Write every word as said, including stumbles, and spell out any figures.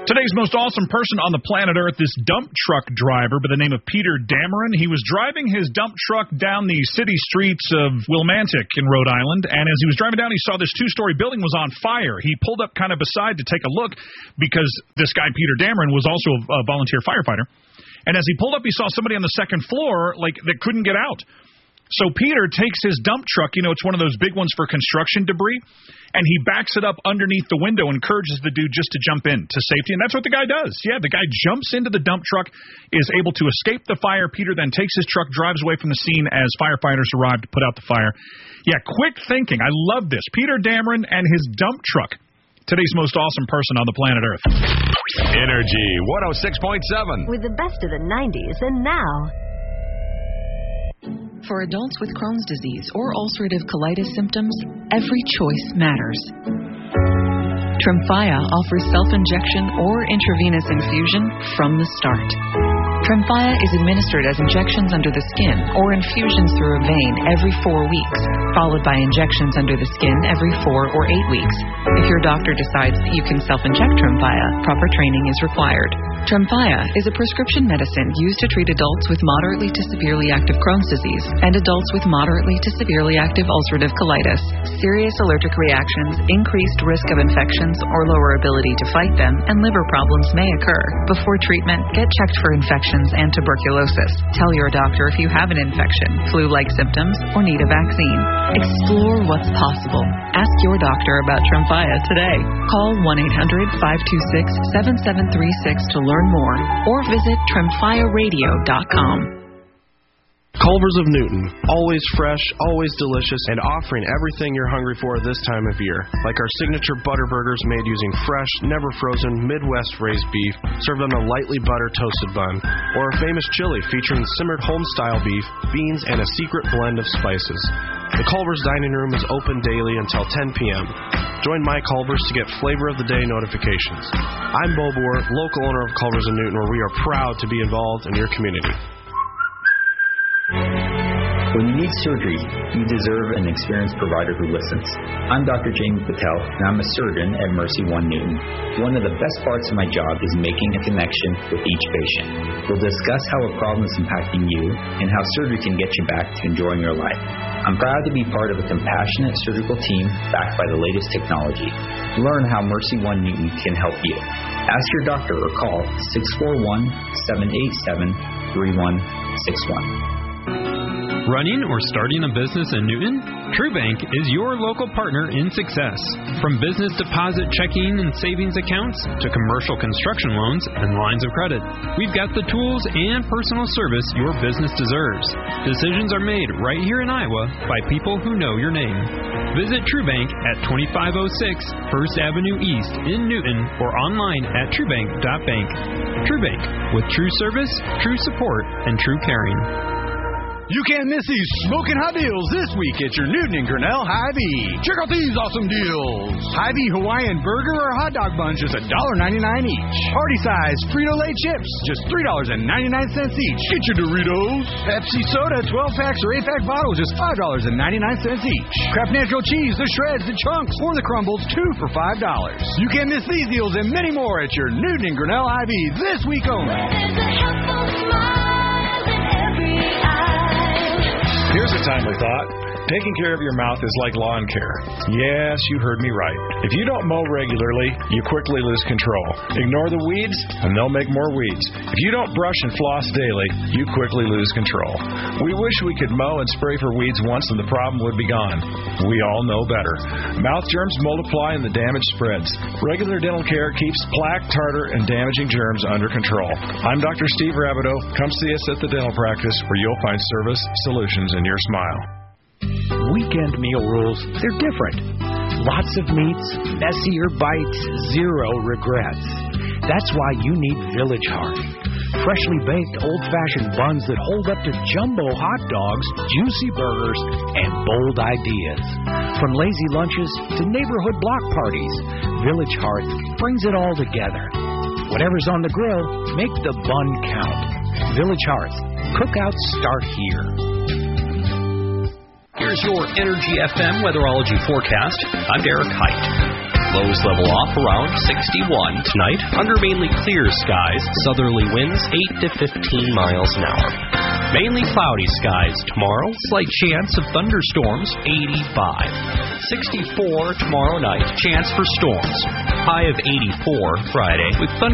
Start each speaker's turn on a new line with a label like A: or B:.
A: Today's most awesome person on the planet Earth, this dump truck driver by the name of Peter Dameron. He was driving his dump truck down the city streets of Willimantic in Rhode Island, and as he was driving down, he saw this two-story building was on fire. He pulled up kind of beside to take a look because this guy, Peter Dameron, was also a, a volunteer firefighter. And as he pulled up, he saw somebody on the second floor like that couldn't get out. So Peter takes his dump truck, you know, it's one of those big ones for construction debris, and he backs it up underneath the window and encourages the dude just to jump in to safety. And that's what the guy does. Yeah, the guy jumps into the dump truck, is able to escape the fire. Peter then takes his truck, drives away from the scene as firefighters arrive to put out the fire. Yeah, quick thinking. I love this. Peter Dameron and his dump truck. Today's most awesome person on the planet Earth.
B: Energy one oh six point seven.
C: With the best of the nineties and now.
D: For adults with Crohn's disease or ulcerative colitis symptoms, every choice matters. Tremfya offers self-injection or intravenous infusion from the start. Tremfya is administered as injections under the skin or infusions through a vein every four weeks, followed by injections under the skin every four or eight weeks. If your doctor decides that you can self-inject Tremfya, proper training is required. Tremfya is a prescription medicine used to treat adults with moderately to severely active Crohn's disease and adults with moderately to severely active ulcerative colitis. Serious allergic reactions, increased risk of infections or lower ability to fight them, and liver problems may occur. Before treatment, get checked for infections and tuberculosis. Tell your doctor if you have an infection, flu-like symptoms, or need a vaccine. Explore what's possible. Ask your doctor about Tremfya today. Call one eight hundred five two six seven seven three six to learn more, or visit tremfya radio dot com.
E: Culver's of Newton, always fresh, always delicious, and offering everything you're hungry for this time of year. Like our signature butter burgers made using fresh, never frozen, Midwest raised beef, served on a lightly butter toasted bun. Or our famous chili featuring simmered home-style beef, beans, and a secret blend of spices. The Culver's Dining Room is open daily until ten p.m. Join my Culver's to get Flavor of the Day notifications. I'm Bo Boer, local owner of Culver's of Newton, where we are proud to be involved in your community.
F: When you need surgery, you deserve an experienced provider who listens. I'm Doctor Jamie Patel, and I'm a surgeon at Mercy One Newton. One of the best parts of my job is making a connection with each patient. We'll discuss how a problem is impacting you and how surgery can get you back to enjoying your life. I'm proud to be part of a compassionate surgical team backed by the latest technology. Learn how Mercy One Newton can help you. Ask your doctor or call six four one, seven eight seven, three one six one.
G: Running or starting a business in Newton? TrueBank is your local partner in success. From business deposit checking and savings accounts to commercial construction loans and lines of credit, we've got the tools and personal service your business deserves. Decisions are made right here in Iowa by people who know your name. Visit TrueBank at twenty-five oh six First Avenue East in Newton or online at truebank dot bank. TrueBank, with true service, true support, and true caring.
H: You can't miss these smoking hot deals this week at your Newton and Grinnell Hy-Vee. Check out these awesome deals. Hy-Vee Hawaiian burger or hot dog bun, just one dollar ninety-nine each. Party size Frito-Lay chips, just three dollars and ninety-nine cents each. Get your Doritos. Pepsi soda, twelve packs or eight pack bottles, just five dollars and ninety-nine cents each. Kraft Natural cheese, the shreds, the chunks, or the crumbles, two for five dollars. You can't miss these deals and many more at your Newton and Grinnell Hy-Vee this week only.
I: Here's a timely thought. Taking care of your mouth is like lawn care. Yes, you heard me right. If you don't mow regularly, you quickly lose control. Ignore the weeds, and they'll make more weeds. If you don't brush and floss daily, you quickly lose control. We wish we could mow and spray for weeds once and the problem would be gone. We all know better. Mouth germs multiply and the damage spreads. Regular dental care keeps plaque, tartar, and damaging germs under control. I'm Doctor Steve Rabideau. Come see us at the dental practice where you'll find service solutions in your smile.
J: Weekend meal rules, they're different. Lots of meats, messier bites, zero regrets. That's why you need Village Heart. Freshly baked, old-fashioned buns that hold up to jumbo hot dogs, juicy burgers, and bold ideas. From lazy lunches to neighborhood block parties, Village Heart brings it all together. Whatever's on the grill, make the bun count. Village Heart. Cookouts start here.
K: Here's your Energy F M weatherology forecast. I'm Derek Height. Lows level off around sixty-one. Tonight, under mainly clear skies, southerly winds eight to fifteen miles an hour. Mainly cloudy skies tomorrow, slight chance of thunderstorms, eighty-five. sixty-four tomorrow night, chance for storms. High of eighty-four Friday, with thunder